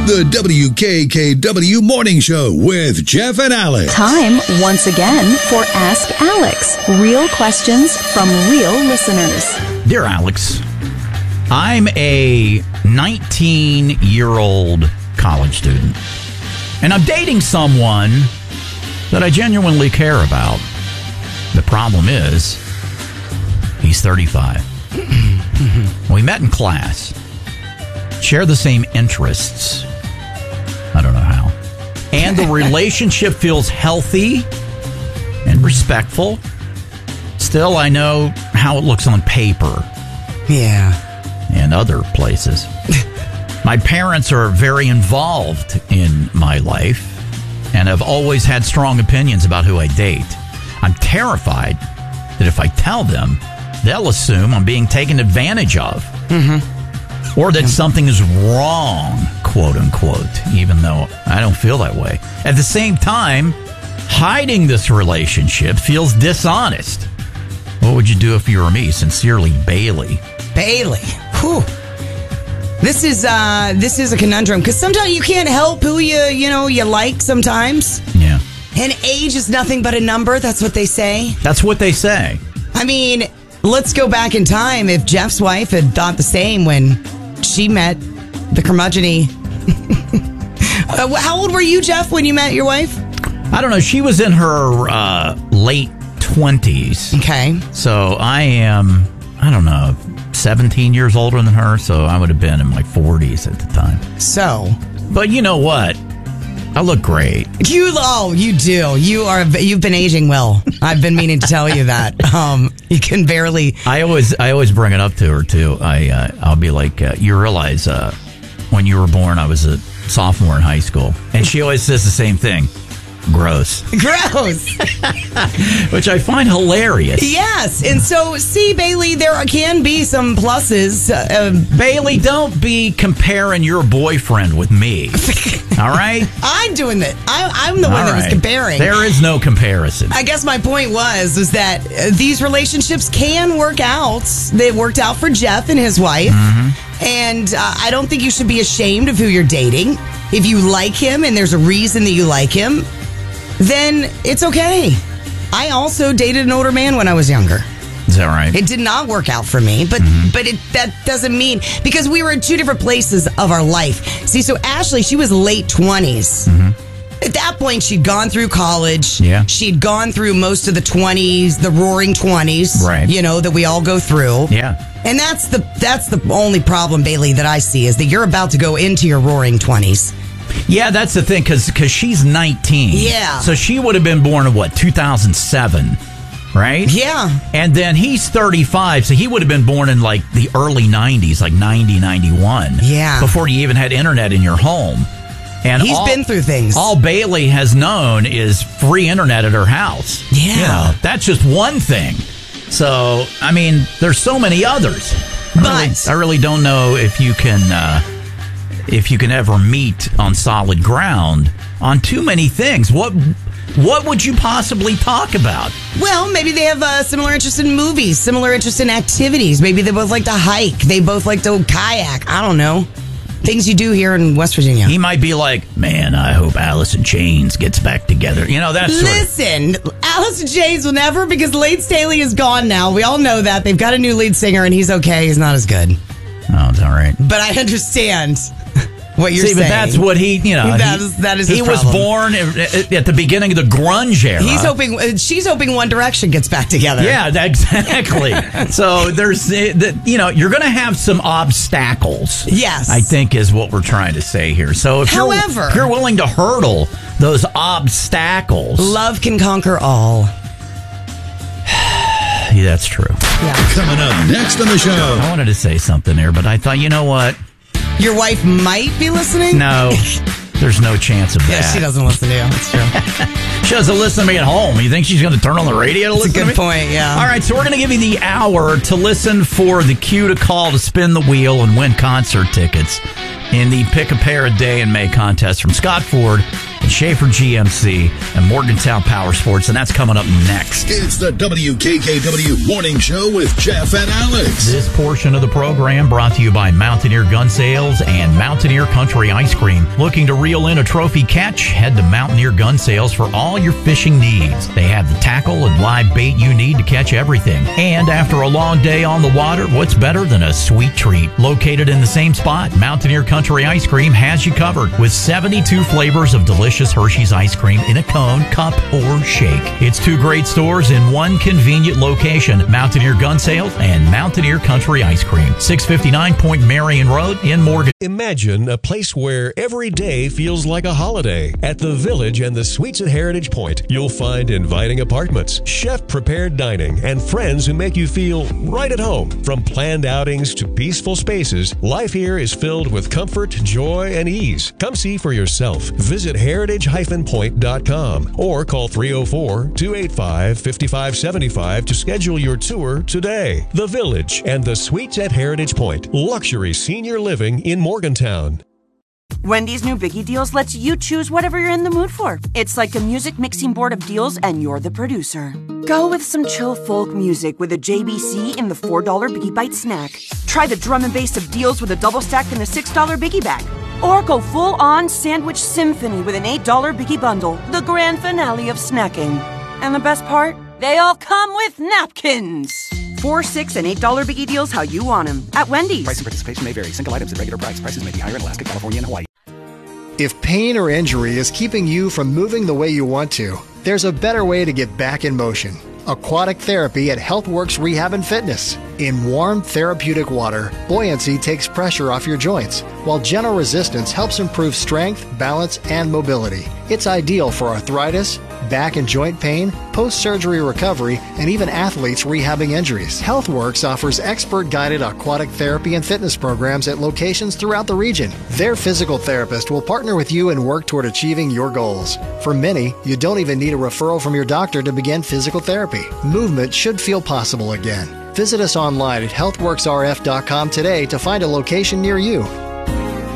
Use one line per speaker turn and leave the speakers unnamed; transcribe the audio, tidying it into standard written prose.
The WKKW Morning Show with Jeff and Alex.
Time once again for Ask Alex. Real questions from real listeners.
Dear Alex, I'm a 19-year-old college student, and I'm dating someone that I genuinely care about. The problem is, he's 35. We met in class, share the same interests. I don't know how. And the relationship feels healthy and respectful. Still, I know how it looks on paper.
Yeah.
And other places. My parents are very involved in my life and have always had strong opinions about who I date. I'm terrified that if I tell them, they'll assume I'm being taken advantage of. Or that something is wrong, quote unquote, even though I don't feel that way. At the same time, hiding this relationship feels dishonest. What would you do if you were me? Sincerely, Bailey.
Bailey. Whew. This is a conundrum because sometimes you can't help who you like sometimes.
Yeah.
And age is nothing but a number. That's what they say.
That's what they say.
I mean, let's go back in time. If Jeff's wife had thought the same when she met the curmudgeon. How old were you, Jeff, when you met your wife?
I don't know. She was in her late 20s.
Okay.
So I am, 17 years older than her. So I would have been in my 40s at the time.
So.
But you know what? I look great.
You do. You've been aging well. I've been meaning to tell you that. You can barely.
I always bring it up to her too. I'll be like, you realize when you were born, I was a sophomore in high school, and she always says the same thing. Gross. Which I find hilarious.
Yes. And so, see, Bailey, there can be some pluses.
Bailey, don't be comparing your boyfriend with me. All right?
I'm doing it. I'm the one that was comparing.
There is no comparison.
I guess my point was that these relationships can work out. They worked out for Jeff and his wife. Mm-hmm. And I don't think you should be ashamed of who you're dating. If you like him and there's a reason that you like him, then it's okay. I also dated an older man when I was younger.
Is that right?
It did not work out for me, but that doesn't mean, because we were in two different places of our life. See, so Ashley, she was late 20s. Mm-hmm. At that point, she'd gone through college.
Yeah.
She'd gone through most of the 20s, the roaring 20s,
right?
That we all go through.
Yeah.
And that's the only problem, Bailey, that I see, is that you're about to go into your roaring 20s.
Yeah, that's the thing, because she's 19.
Yeah.
So she would have been born in, 2007, right?
Yeah.
And then he's 35, so he would have been born in, the early 90s, 90, 91.
Yeah.
Before you even had internet in your home. And
he's been through things.
All Bailey has known is free internet at her house.
Yeah.
That's just one thing. So, I mean, there's so many others.
But
I really don't know if you can ever meet on solid ground on too many things. What would you possibly talk about?
Well, maybe they have a similar interest in movies, similar interest in activities. Maybe they both like to hike. They both like to kayak. I don't know. Things you do here in West Virginia.
He might be like, man, I hope Alice in Chains gets back together.
Listen, Alice in Chains will never, because Lane Staley is gone now. We all know that. They've got a new lead singer, and he's okay. He's not as good.
Oh, it's all right.
But I understand what you're saying.
But that's what he,
that is his
he was born at the beginning of the grunge era.
She's hoping One Direction gets back together.
Yeah, exactly. So there's, you're going to have some obstacles.
Yes.
I think is what we're trying to say here. So if you're willing to hurdle those obstacles.
Love can conquer all.
Yeah, that's true.
Yeah.
Coming up next on the show.
I wanted to say something there, but I thought, you know what?
Your wife might be listening?
No, there's no chance of that.
Yeah, she doesn't listen to you. That's true.
She doesn't listen to me at home. You think she's going to turn on the radio to listen to me?
That's a good point, yeah.
All right, so we're going to give you the hour to listen for the cue to call to spin the wheel and win concert tickets in the Pick a Pair a Day in May contest from Scott Ford and Schaefer GMC and Morgantown Power Sports, and that's coming up next.
It's the WKKW Morning Show with Jeff and Alex.
This portion of the program brought to you by Mountaineer Gun Sales and Mountaineer Country Ice Cream. Looking to reel in a trophy catch? Head to Mountaineer Gun Sales for all your fishing needs. They have the tackle and live bait you need to catch everything. And after a long day on the water, what's better than a sweet treat? Located in the same spot, Mountaineer Country Ice Cream has you covered with 72 flavors of delicious Hershey's ice cream in a cone, cup, or shake. It's two great stores in one convenient location, Mountaineer Gun Sales and Mountaineer Country Ice Cream, 659 Point Marion Road in Morgan.
Imagine a place where every day feels like a holiday. At the Village and the Suites at Heritage Point, you'll find inviting apartments, chef-prepared dining, and friends who make you feel right at home. From planned outings to peaceful spaces, life here is filled with comfort, joy, and ease. Come see for yourself. Visit heritage-point.com or call 304-285-5575 to schedule your tour today. The Village and the Suites at Heritage Point. Luxury senior living in Morgantown.
Wendy's new Biggie Deals lets you choose whatever you're in the mood for. It's like a music mixing board of deals, and you're the producer. Go with some chill folk music with a JBC in the $4 Biggie Bite snack. Try the drum and bass of deals with a double stack in the $6 Biggie Bag. Or go full-on sandwich symphony with an $8 Biggie Bundle, the grand finale of snacking. And the best part? They all come with napkins. $4, $6, and $8 Biggie Deals how you want them at Wendy's.
Price and participation may vary. Single items at regular price. Prices may be higher in Alaska, California, and Hawaii.
If pain or injury is keeping you from moving the way you want to, there's a better way to get back in motion. Aquatic therapy at HealthWorks Rehab and Fitness. In warm, therapeutic water, buoyancy takes pressure off your joints, while gentle resistance helps improve strength, balance, and mobility. It's ideal for arthritis, back and joint pain, post-surgery recovery, and even athletes rehabbing injuries. HealthWorks offers expert-guided aquatic therapy and fitness programs at locations throughout the region. Their physical therapist will partner with you and work toward achieving your goals. For many, you don't even need a referral from your doctor to begin physical therapy. Movement should feel possible again. Visit us online at healthworksrf.com today to find a location near you.